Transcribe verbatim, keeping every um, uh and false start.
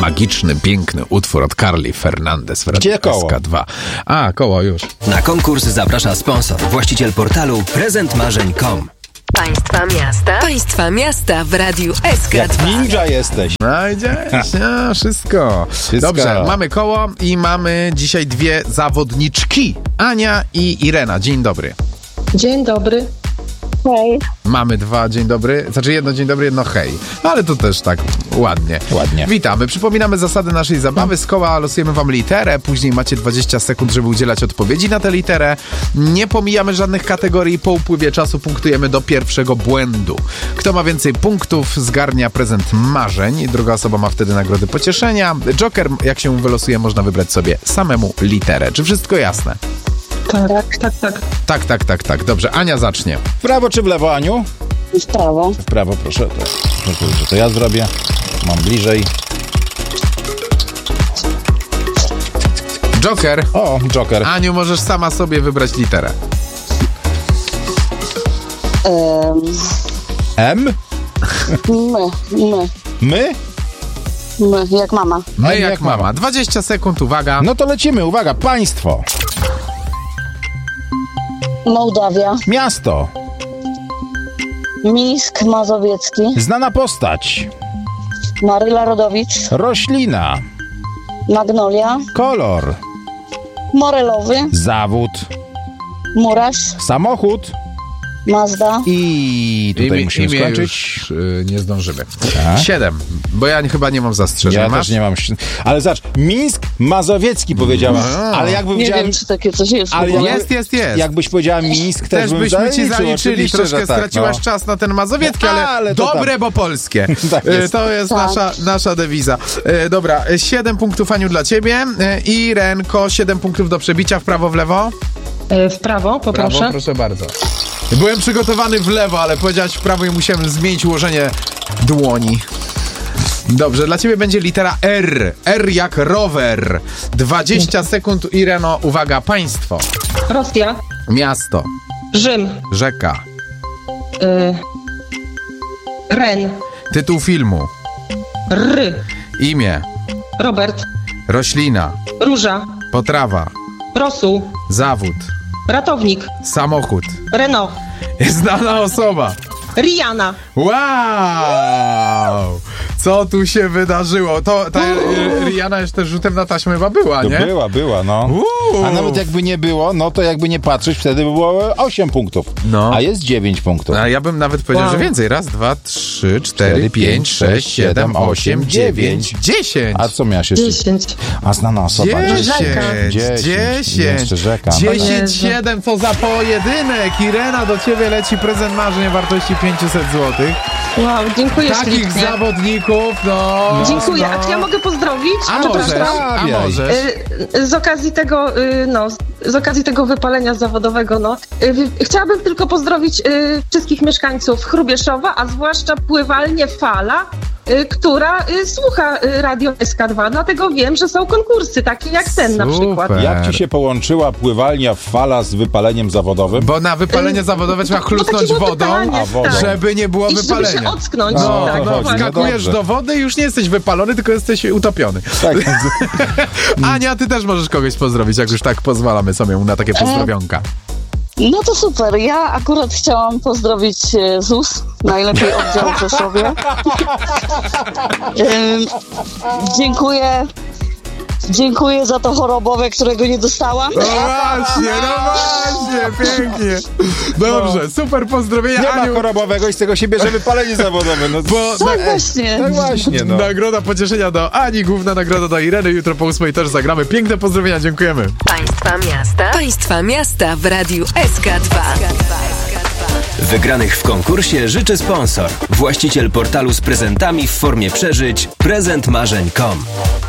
magiczny, piękny utwór od Carly Fernandez w Gdzie koło? S K dwa. A, koło już. Na konkurs zaprasza sponsor, właściciel portalu prezent marzeń kropka com. Państwa miasta. Państwa miasta w radiu S K dwa. Jak ninja jesteś. No i gdzieś, no, wszystko. Wszystko. Dobrze, mamy koło i mamy dzisiaj dwie zawodniczki. Ania i Irena. Dzień dobry. Dzień dobry. Hej. Mamy dwa dzień dobry, znaczy jedno dzień dobry, jedno hej. Ale to też tak ładnie. Ładnie. Witamy. Przypominamy zasady naszej zabawy. Z koła losujemy wam literę, później macie dwadzieścia sekund, żeby udzielać odpowiedzi na tę literę. Nie pomijamy żadnych kategorii. Po upływie czasu punktujemy do pierwszego błędu. Kto ma więcej punktów, zgarnia prezent marzeń. Druga osoba ma wtedy nagrody pocieszenia. Joker, jak się wylosuje, można wybrać sobie samemu literę. Czy wszystko jasne? Tak, tak, tak. Tak, tak, tak, tak. Dobrze, Ania zacznie. W prawo czy w lewo, Aniu? W prawo. W prawo, proszę. To, proszę, że to ja zrobię. Mam bliżej. Joker. O, Joker. Aniu, możesz sama sobie wybrać literę. Um, M? my, my, My? my, jak mama. No M i jak, jak mama. mama. dwadzieścia sekund, uwaga. No to lecimy. Uwaga, państwo. Mołdawia. Miasto. Mińsk Mazowiecki. Znana postać. Maryla Rodowicz. Roślina. Magnolia. Kolor. Morelowy. Zawód. Murarz. Samochód. Mazda. I tutaj Imię- musimy imię skończyć. Już, y, nie zdążymy. Tak. Siedem, bo ja nie- chyba nie mam zastrzeżeń. Ja Masz? też nie mam. Ale zobacz, Mińsk Mazowiecki powiedziała. Ale jakby Nie powiedziała. wiem, czy takie coś jest. Ale w ogóle. Jest, jest, jest. Jakbyś powiedziała Mińsk, też, Też bym byśmy ci zaliczył, zaliczyli, oczywiście, troszkę że tak, straciłaś no. czas na ten Mazowiecki, ale, Ale to dobre, tam- bo polskie. Tak Y, jest. To jest Tak. nasza, nasza dewiza. Y, Dobra, y, siedem punktów, Aniu, dla ciebie. Y, I Renko, siedem punktów do przebicia w prawo, w lewo. E, W prawo, poproszę. Prawo, proszę bardzo. Byłem przygotowany w lewo, ale powiedziałeś w prawo i musiałem zmienić ułożenie dłoni. Dobrze, dla ciebie będzie litera R. R jak rower. dwadzieścia sekund, Ireno. Uwaga, państwo. Rosja. Miasto. Rzym. Rzeka. E, Ren. Tytuł filmu. R. Imię. Robert. Roślina. Róża. Potrawa. Rosół. Zawód. Ratownik. Samochód. Renault. Znana osoba. Rihanna. Wow! Co tu się wydarzyło? To ta y, Rihanna jeszcze rzutem na taśmę chyba była, To nie? była, była, no. Uuu. A nawet jakby nie było, no to jakby nie patrzeć, wtedy by było osiem punktów. No. A jest dziewięć punktów. A ja bym nawet powiedział, Wow. że więcej. Raz, dwa, trzy, cztery, pięć, sześć, siedem, osiem, dziewięć, dziesięć. A co miałeś jeszcze? Dziesięć. A znana osoba. Dziesięć, Dziesięć. dziesięć, Jeszcze rzeka. dziesięć, Jezu. siedem, co za pojedynek. Irena, do ciebie leci prezent marzeń o wartości pięćset złotych. Wow, dziękuję Takich ślicznie. zawodników, no. Dziękuję. no. A czy ja mogę pozdrowić? A Przepraszam. możesz, a Stawiaj. możesz. Y, Z okazji tego, y, no, z okazji tego wypalenia zawodowego, no, y, wi- chciałabym tylko pozdrowić y, wszystkich mieszkańców Chrubieszowa, a zwłaszcza pływalnię Fala, y, która y, słucha y, Radio S K dwa, dlatego wiem, że są konkursy takie jak ten na Super. przykład. Jak ci się połączyła pływalnia Fala z wypaleniem zawodowym? Bo na wypalenie zawodowe trzeba Bo takie chlusnąć było wodą, pytanie, a wodą. tak. żeby nie było I żeby wypalenia. się ocknąć. No, tak, to no chodzi, właśnie. no Skakujesz dobrze. do wody i już nie jesteś wypalony, tylko jesteś utopiony. Tak. Ania, ty też możesz kogoś pozdrowić, jak już tak pozwalamy sobie na takie pozdrowionka. No to super. Ja akurat chciałam pozdrowić e, Z U S, najlepiej oddział w Rzeszowie. Ym, dziękuję. Dziękuję za to chorobowe, którego nie dostałam. No właśnie, no właśnie, pięknie. Dobrze, super pozdrowienia, Nie ma Aniu. chorobowego i z tego się bierze wypalenie zawodowe. No, Bo Tak na, właśnie. tak właśnie, no. nagroda pocieszenia do Ani, główna nagroda do Ireny. Jutro po ósmej też zagramy. Piękne pozdrowienia, dziękujemy. Państwa miasta. Państwa miasta w radiu S K dwa. Wygranych w konkursie życzy sponsor, właściciel portalu z prezentami w formie przeżyć prezent marzeń kropka com.